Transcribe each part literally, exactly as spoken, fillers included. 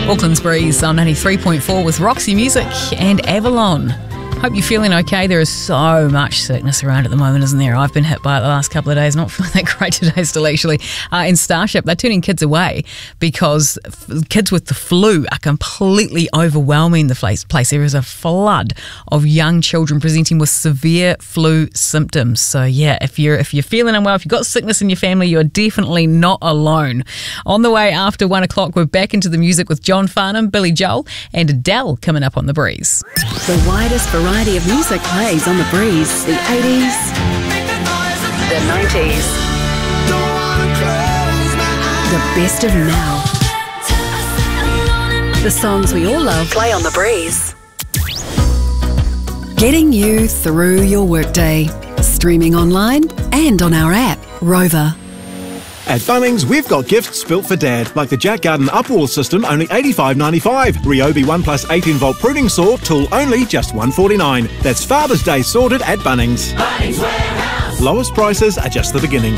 Auckland's Breeze on ninety-three point four with Roxy Music and Avalon. Hope you're feeling okay. There is so much sickness around at the moment, isn't there? I've been hit by it the last couple of days. Not feeling that great today still, actually. Uh, in Starship, they're turning kids away because f- kids with the flu are completely overwhelming the place. place. There is a flood of young children presenting with severe flu symptoms. So, yeah, if you're if you're feeling unwell, if you've got sickness in your family, you're definitely not alone. On the way after one o'clock, we're back into the music with John Farnham, Billy Joel and Adele coming up on The Breeze. The widest variety of music plays on The Breeze. The eighties, the nineties, the best of now. The songs we all love play on The Breeze. Getting you through your workday. Streaming online and on our app, Rover. At Bunnings, we've got gifts built for Dad, like the Jack Garden Upwall system, only eighty-five dollars ninety-five. Ryobi one plus eighteen volt pruning saw, tool only, just one dollar forty-nine. That's Father's Day sorted at Bunnings. Bunnings Warehouse. Lowest prices are just the beginning.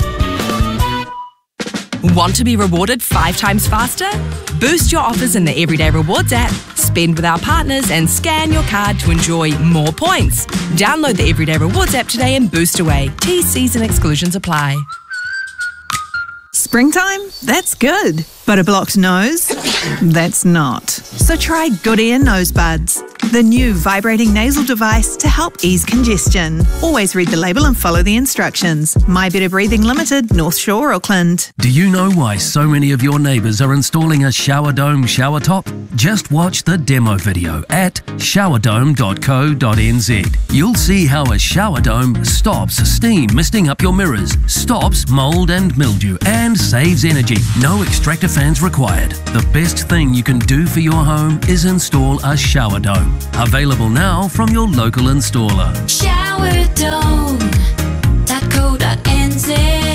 Want to be rewarded five times faster? Boost your offers in the Everyday Rewards app. Spend with our partners and scan your card to enjoy more points. Download the Everyday Rewards app today and boost away. T Cs and exclusions apply. Springtime? That's good. But a blocked nose? That's not. So try Good Ear Nose Buds, the new vibrating nasal device to help ease congestion. Always read the label and follow the instructions. My Better Breathing Limited, North Shore, Auckland. Do you know why so many of your neighbours are installing a shower dome shower top? Just watch the demo video at shower dome dot co dot n z. You'll see how a shower dome stops steam misting up your mirrors, stops mould and mildew, and saves energy. No extractor fans required. The best thing you can do for your home is install a shower dome. Available now from your local installer. shower dome dot co dot n z.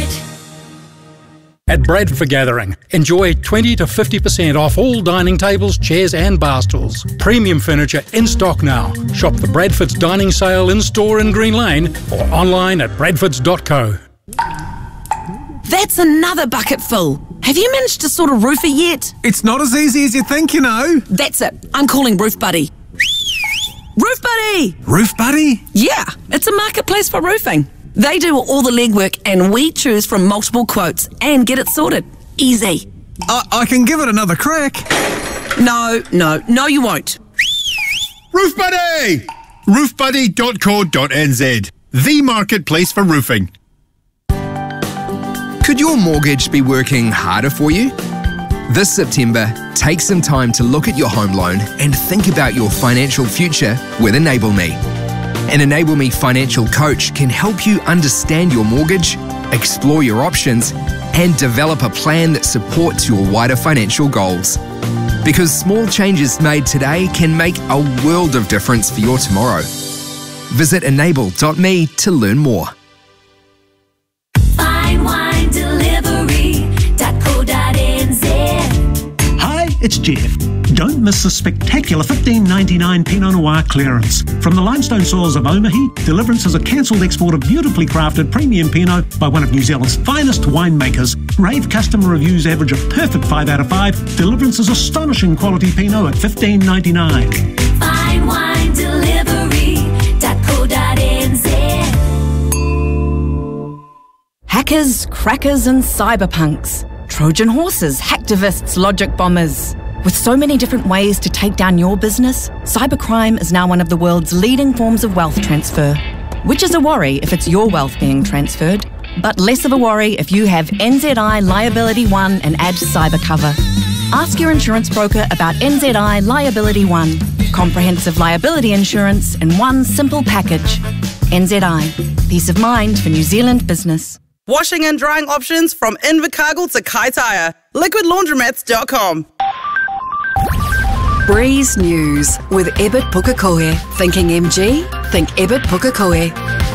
At Bradford Gathering, enjoy twenty to fifty percent off all dining tables, chairs and bar stools. Premium furniture in stock now. Shop the Bradford's Dining Sale in-store in Green Lane or online at bradfords dot co. That's another bucket full. Have you managed to sort a roofer yet? It's not as easy as you think, you know. That's it. I'm calling Roof Buddy. Roof Buddy! Roof Buddy? Yeah, it's a marketplace for roofing. They do all the legwork and we choose from multiple quotes and get it sorted. Easy. I, I can give it another crack. No, no, no you won't. Roof Buddy! roof buddy dot co dot n z. The marketplace for roofing. Could your mortgage be working harder for you? This September, take some time to look at your home loan and think about your financial future with Enable Me. An Enable Me financial coach can help you understand your mortgage, explore your options, and develop a plan that supports your wider financial goals. Because small changes made today can make a world of difference for your tomorrow. Visit enable dot me to learn more. fine wine delivery dot co dot n z. Hi, it's Jeff. Don't miss the spectacular fifteen ninety-nine Pinot Noir clearance. From the limestone soils of Omahi, Deliverance is a cancelled export of beautifully crafted premium Pinot by one of New Zealand's finest winemakers. Rave customer reviews average a perfect five out of five. Deliverance's astonishing quality Pinot at fifteen ninety-nine. fine wine delivery dot co dot n z. Hackers, crackers and cyberpunks. Trojan horses, hacktivists, logic bombers. With so many different ways to take down your business, cybercrime is now one of the world's leading forms of wealth transfer. Which is a worry if it's your wealth being transferred, but less of a worry if you have N Z I Liability One and add cyber cover. Ask your insurance broker about N Z I Liability One. Comprehensive liability insurance in one simple package. N Z I. Peace of mind for New Zealand business. Washing and drying options from Invercargill to Kaitaia. liquid laundromats dot com. Breeze News with Ebert Pukekohe. Thinking M G? Think Ebert Pukekohe.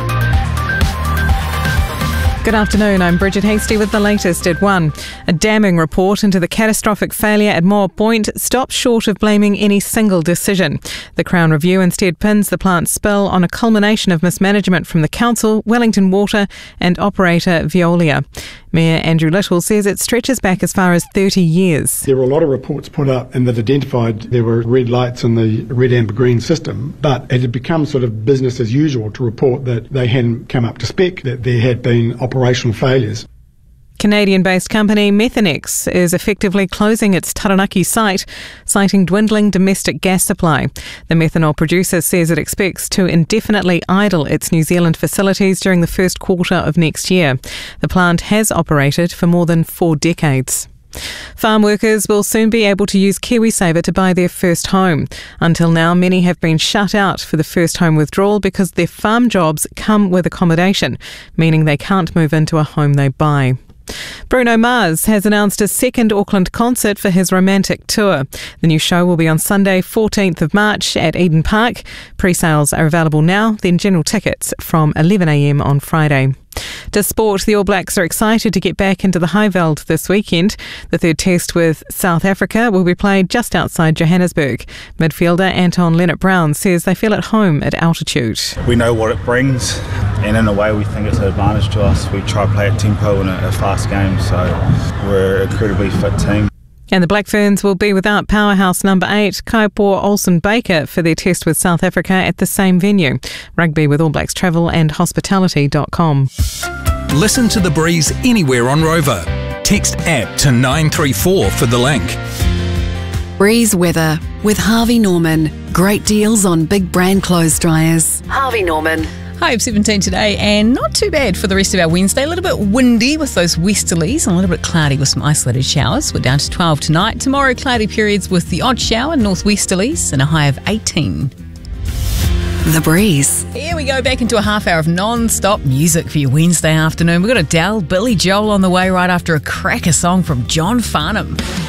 Good afternoon, I'm Bridget Hasty with the latest at one. A damning report into the catastrophic failure at Moore Point stops short of blaming any single decision. The Crown Review instead pins the plant spill on a culmination of mismanagement from the council, Wellington Water and operator Veolia. Mayor Andrew Little says it stretches back as far as thirty years. There were a lot of reports put up and that identified there were red lights in the red, amber, green system, but it had become sort of business as usual to report that they hadn't come up to spec, that there had been operational failures. Canadian-based company Methanex is effectively closing its Taranaki site, citing dwindling domestic gas supply. The methanol producer says it expects to indefinitely idle its New Zealand facilities during the first quarter of next year. The plant has operated for more than four decades. Farm workers will soon be able to use KiwiSaver to buy their first home. Until now, many have been shut out for the first home withdrawal because their farm jobs come with accommodation, meaning they can't move into a home they buy. Bruno Mars has announced a second Auckland concert for his romantic tour. The new show will be on Sunday, fourteenth of March at Eden Park. Pre-sales are available now, then general tickets from eleven a m on Friday. To sport, the All Blacks are excited to get back into the Highveld this weekend. The third test with South Africa will be played just outside Johannesburg. Midfielder Anton Leonard-Brown says they feel at home at altitude. We know what it brings, and in a way we think it's an advantage to us. We try to play at tempo in a, a fast game, so we're an incredibly fit team. And the Black Ferns will be without powerhouse number eight, Kaipo Olsen-Baker, for their test with South Africa at the same venue. Rugby with All Blacks Travel and Hospitality dot com. Listen to The Breeze anywhere on Rover. Text app to nine three four for the link. Breeze weather with Harvey Norman. Great deals on big brand clothes dryers. Harvey Norman. High of seventeen today, and not too bad for the rest of our Wednesday. A little bit windy with those westerlies and a little bit cloudy with some isolated showers. We're down to twelve tonight. Tomorrow, cloudy periods with the odd shower, northwesterlies, and a high of eighteen. The Breeze. Here we go, back into a half hour of non-stop music for your Wednesday afternoon. We've got Adele, Billy Joel on the way right after a cracker song from John Farnham.